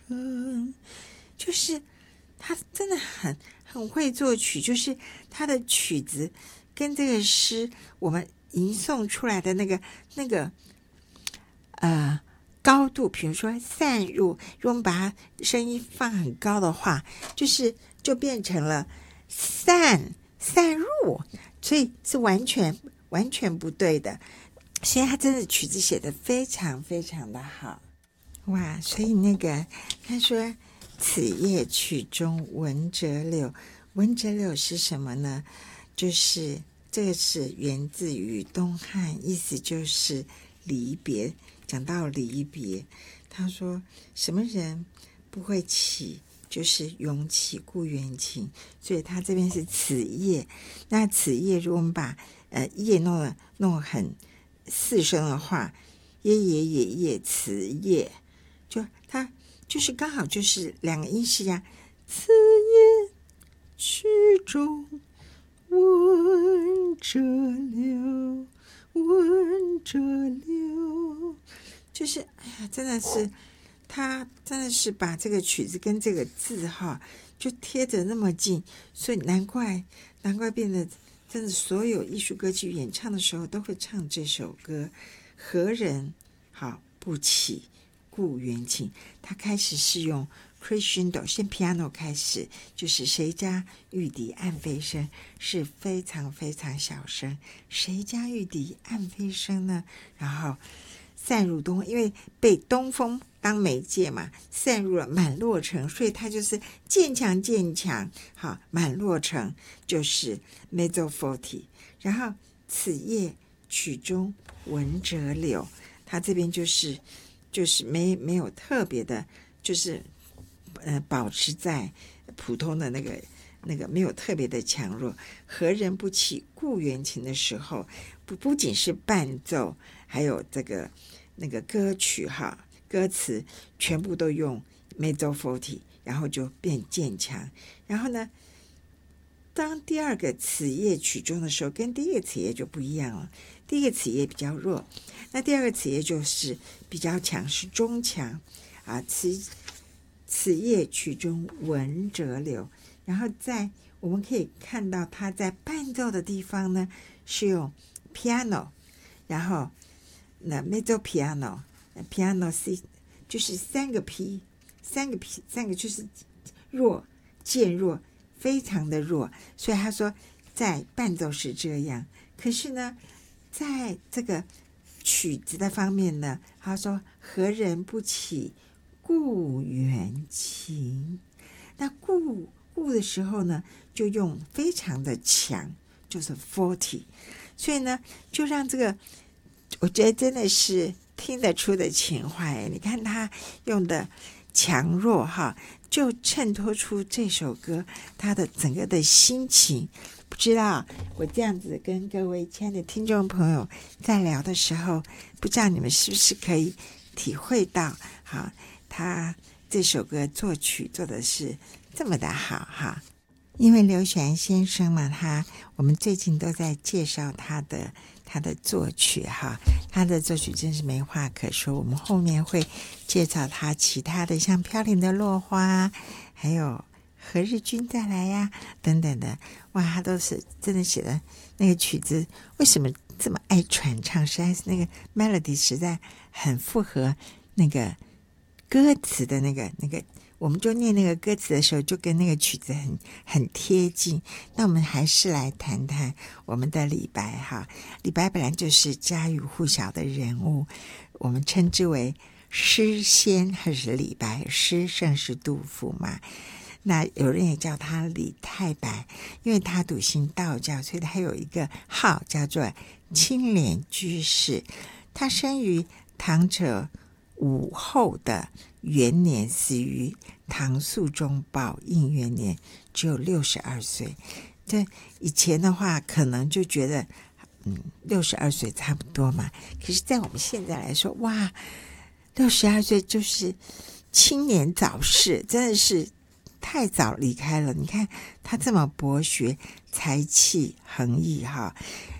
程，就是他真的很会作曲，就是他的曲子跟这个诗我们吟诵出来的那个高度，比如说散入，如果我们把它声音放很高的话，就变成了散入，所以是完全不对的。所以他真的曲子写得非常非常的好，哇！所以他说此夜曲中闻折柳，闻折柳是什么呢？就是这个是源自于东汉，意思就是离别。讲到离别，他说什么人不会起，就是涌起故园情，所以他这边是此夜。那此夜如果我们把夜弄很四声的话，夜此夜，就它就是刚好就是两个音是一样，此夜曲中闻折柳，闻折柳，就是哎呀，真的是他真的是把这个曲子跟这个字哈就贴着那么近，所以难怪变得真的所有艺术歌剧演唱的时候都会唱这首歌。何人好不起故园情，他开始是用 crescendo， 先 piano 开始，就是谁家玉笛暗飞声，是非常非常小声，谁家玉笛暗飞声呢？然后散入东，因为被东风当媒介嘛，散入了满洛城，所以它就是渐强，好，满洛城就是 mezzo forte。然后此夜曲中闻折柳，它这边就是没有特别的，就是保持在普通的那个没有特别的强弱。何人不起故园情的时候，不仅是伴奏，还有这个那个歌曲哈，歌词全部都用 mezzo forte， 然后就变渐强。然后呢，当第二个此夜曲中的时候，跟第一个此夜就不一样了。第一个此夜比较弱，那第二个此夜就是比较强，是中强啊。此夜曲中闻折柳，然后我们可以看到它在伴奏的地方呢是用 piano， 然后那 mezzo piano C 就是三个 P， 三个就是弱，渐弱，非常的弱。所以他说在伴奏是这样，可是呢在这个曲子的方面呢，他说何人不起故园情，那故的时候呢就用非常的强，就是 forte， 所以呢就让这个我觉得真的是听得出的情怀。你看他用的强弱哈，就衬托出这首歌他的整个的心情。不知道我这样子跟各位亲爱的听众朋友在聊的时候，不知道你们是不是可以体会到哈，他这首歌作曲做的是这么的好哈。因为刘选先生嘛，我们最近都在介绍他的作曲哈，他的作曲真是没话可说。我们后面会介绍他其他的，像飘零的落花，还有何日君再来呀等等的，哇，他都是真的写的那个曲子，为什么这么爱传唱？实在是那个 melody 实在很符合那个歌词的那个，我们就念那个歌词的时候，就跟那个曲子很贴近。那我们还是来谈谈我们的李白哈。李白本来就是家喻户晓的人物，我们称之为诗仙，还是李白，诗圣是杜甫嘛。那有人也叫他李太白，因为他笃信道教，所以他有一个号叫做青莲居士。他生于唐者武后的元年，死于唐肃宗宝应元年，只有62岁。这以前的话可能就觉得62岁差不多嘛，可是在我们现在来说，哇，62岁就是青年早逝，真的是太早离开了。你看他这么博学，才气横溢哈，